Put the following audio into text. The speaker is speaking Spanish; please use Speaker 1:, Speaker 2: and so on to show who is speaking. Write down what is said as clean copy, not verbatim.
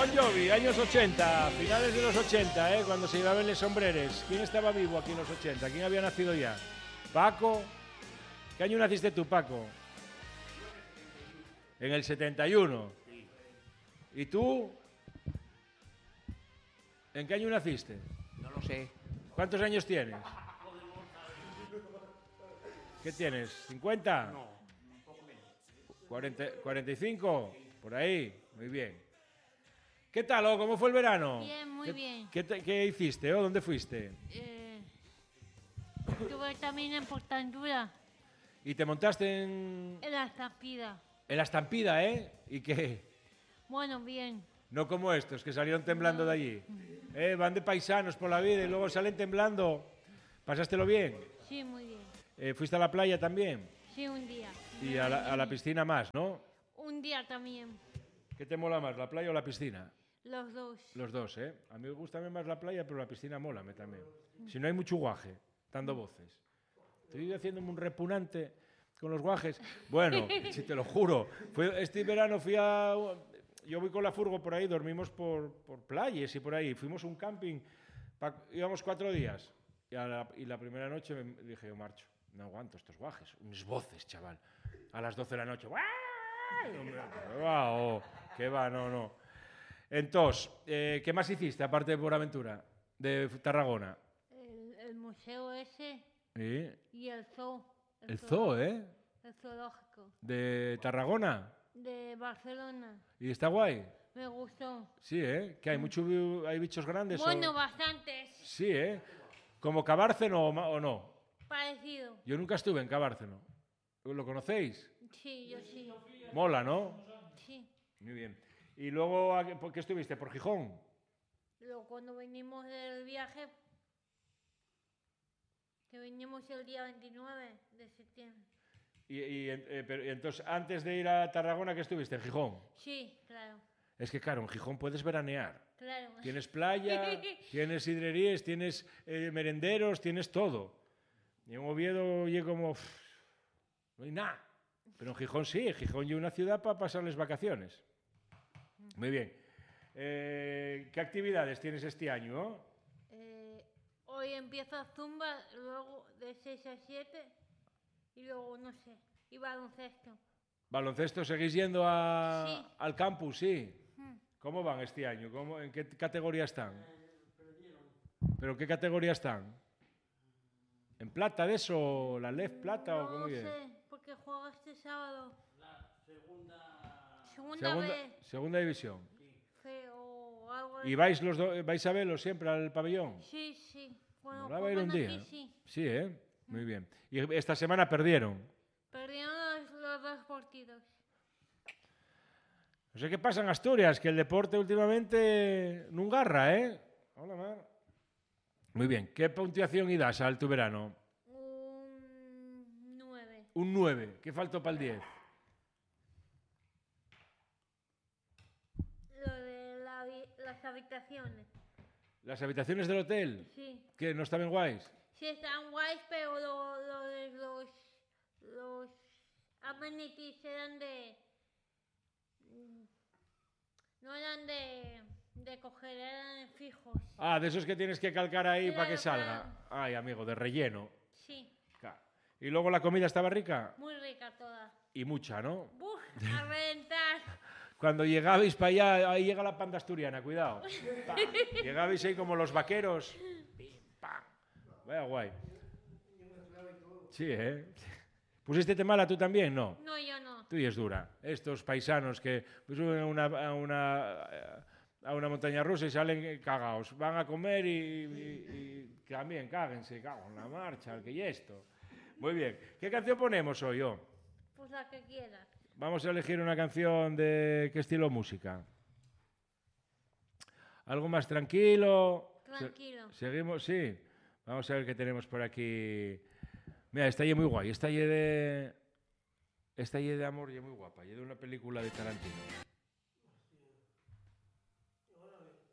Speaker 1: Bon Jovi, años 80, finales de los 80, cuando se llevaban los sombreres. ¿Quién estaba vivo aquí en los 80? ¿Quién había nacido ya? ¿Paco? ¿Qué año naciste tú, Paco? En el 71. ¿Y tú? ¿En qué año naciste?
Speaker 2: No lo sé.
Speaker 1: ¿Cuántos años tienes? ¿Qué tienes? ¿50?
Speaker 2: No, un poco menos.
Speaker 1: 45, por ahí, muy bien. ¿Qué tal, cómo fue el verano?
Speaker 3: Bien, muy bien.
Speaker 1: ¿Qué hiciste, dónde fuiste?
Speaker 3: Estuve también en Portandura,
Speaker 1: ¿Y te montaste en
Speaker 3: en la estampida.
Speaker 1: la estampida, ¿Y qué?
Speaker 3: Bueno, bien.
Speaker 1: No como estos que salieron temblando de allí. Van de paisanos por la vida y luego salen temblando. ¿Pasástelo bien?
Speaker 3: Sí, muy bien.
Speaker 1: ¿Fuiste a la playa también?
Speaker 3: Sí, un día.
Speaker 1: Y a la piscina más, ¿no?
Speaker 3: Un día también.
Speaker 1: ¿Qué te mola más, la playa o la piscina?
Speaker 3: Los dos.
Speaker 1: Los dos, A mí me gusta más la playa, pero la piscina mola también. Si no hay mucho guaje, dando voces. Estoy haciéndome un repugnante con los guajes. Bueno, si te lo juro. Este verano yo voy con la furgo por ahí, dormimos por playas y por ahí. Fuimos a un camping, íbamos 4 días. Y la primera noche me dije, yo marcho. No aguanto estos guajes. Unas voces, chaval. A las 12 de la noche. ¿Qué va? No. Entonces, ¿qué más hiciste aparte de Por Aventura? De Tarragona.
Speaker 3: El museo ese
Speaker 1: ¿Sí?
Speaker 3: y el zoo.
Speaker 1: El zoo,
Speaker 3: El zoológico.
Speaker 1: ¿De Tarragona?
Speaker 3: De Barcelona.
Speaker 1: ¿Y está guay?
Speaker 3: Me gustó.
Speaker 1: Sí, ¿Que hay bichos grandes?
Speaker 3: Bueno, bastantes.
Speaker 1: Sí, ¿Como Cabárceno o no?
Speaker 3: Parecido.
Speaker 1: Yo nunca estuve en Cabárceno. ¿Lo conocéis?
Speaker 3: Sí, yo sí.
Speaker 1: Mola, ¿no?
Speaker 3: Sí.
Speaker 1: Muy bien. ¿Y luego por qué estuviste? ¿Por Gijón?
Speaker 3: Luego cuando venimos del viaje, que venimos el día 29 de septiembre.
Speaker 1: Pero entonces, antes de ir a Tarragona, ¿qué estuviste? ¿En Gijón?
Speaker 3: Sí, claro.
Speaker 1: Es que, claro, en Gijón puedes veranear.
Speaker 3: Claro.
Speaker 1: Tienes playa, tienes sidrerías, tienes merenderos, tienes todo. Y en Oviedo llego como... no hay nada. Pero en Gijón sí, en Gijón es una ciudad para pasarles vacaciones. Muy bien. ¿Qué actividades tienes este año?
Speaker 3: Hoy empieza Zumba, luego de 6 a 7 y luego, no sé, y baloncesto.
Speaker 1: ¿Baloncesto seguís yendo
Speaker 3: Sí.
Speaker 1: al campus? Sí. ¿Cómo van este año? ¿En qué categoría están? ¿Pero qué categoría están? ¿En plata de eso? ¿La LEF plata o cómo
Speaker 3: No
Speaker 1: viene?
Speaker 3: sé, porque juega este sábado. Segunda
Speaker 1: Segunda,
Speaker 3: vez.
Speaker 1: segunda división.
Speaker 3: O algo
Speaker 1: ¿Y vais a verlo siempre al pabellón?
Speaker 3: Sí. Bueno,
Speaker 1: ¿No va a ir un
Speaker 3: juegan
Speaker 1: día?
Speaker 3: aquí, sí.
Speaker 1: Sí, Muy bien. ¿Y esta semana perdieron?
Speaker 3: Perdieron los dos partidos.
Speaker 1: No sé qué pasa en Asturias, que el deporte últimamente no garra, Hola, Mar. Muy bien. ¿Qué puntuación y das al tu verano?
Speaker 3: Un 9.
Speaker 1: Un 9. ¿Qué faltó para el 10?
Speaker 3: Lo de las habitaciones.
Speaker 1: ¿Las habitaciones del hotel?
Speaker 3: Sí.
Speaker 1: ¿Qué? ¿No estaban guays?
Speaker 3: Sí, están guays, pero lo de los amenities eran no eran de coger, eran fijos.
Speaker 1: Ah, de esos que tienes que calcar ahí para que
Speaker 3: Claro,
Speaker 1: salga.
Speaker 3: claro.
Speaker 1: Ay, amigo, de relleno.
Speaker 3: Sí,
Speaker 1: Claro. ¿Y luego la comida estaba rica?
Speaker 3: muy rica toda.
Speaker 1: Y mucha, ¿no?
Speaker 3: ¡Buf! A reventar.
Speaker 1: Cuando llegabais para allá, ahí llega la panda asturiana, cuidado. ¡Pam! Llegabais ahí como los vaqueros. ¡Pim, pam! Vaya guay. Sí, ¿Pusiste mala tú también? No.
Speaker 3: No, yo no.
Speaker 1: Tú y es dura. Estos paisanos que suben a una montaña rusa y salen cagados. Van a comer y también cáguense, cago en la marcha, que y esto. Muy bien. ¿Qué canción ponemos hoy, yo?
Speaker 3: Pues la que quieras.
Speaker 1: Vamos a elegir una canción de qué estilo música. Algo más tranquilo.
Speaker 3: Tranquilo.
Speaker 1: Seguimos, sí. Vamos a ver qué tenemos por aquí. Mira, esta es muy guay. Esta es de amor y es muy guapa. Y de una película de Tarantino.